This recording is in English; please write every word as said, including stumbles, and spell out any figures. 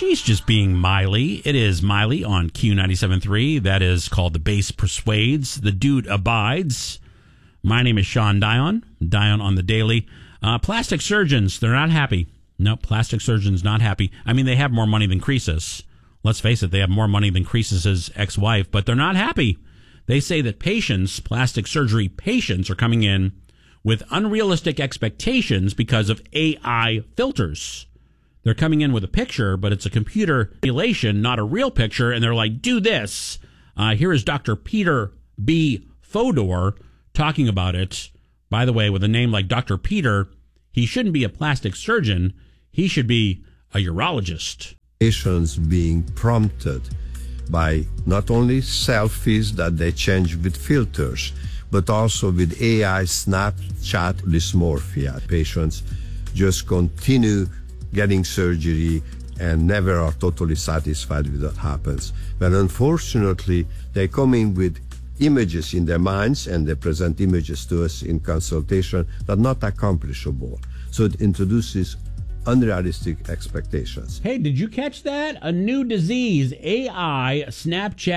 she's just being Miley. It is Miley on Q ninety-seven point three. That is called The Bass Persuades. The Dude Abides. My name is Sean Dion. Dion on the Daily. Uh, plastic surgeons, they're not happy. No, plastic surgeons not happy. I mean, they have more money than Croesus. Let's face it, they have more money than Croesus's ex-wife, but they're not happy. They say that patients, plastic surgery patients, are coming in with unrealistic expectations because of A I filters. They're coming in with a picture, but it's a computer simulation, not a real picture, and they're like, do this. Uh, here is Doctor Peter B. Fodor talking about it. By the way, with a name like Doctor Peter, he shouldn't be a plastic surgeon. He should be a urologist. Patients being prompted by not only selfies that they change with filters, but also with A I Snapchat dysmorphia. Patients just continue getting surgery and never are totally satisfied with what happens. But unfortunately, they come in with images in their minds and they present images to us in consultation that are not accomplishable. So it introduces unrealistic expectations. Hey, did you catch that? A new disease, A I Snapchat